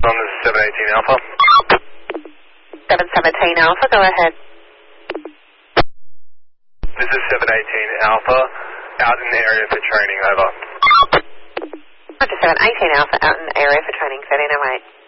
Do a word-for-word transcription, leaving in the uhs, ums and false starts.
On this is seven eighteen Alpha. seven seventeen Alpha, go ahead. This is seven eighteen Alpha, out in the area for training, over. Roger, seven eighteen Alpha, out in the area for training, thirteen oh eight.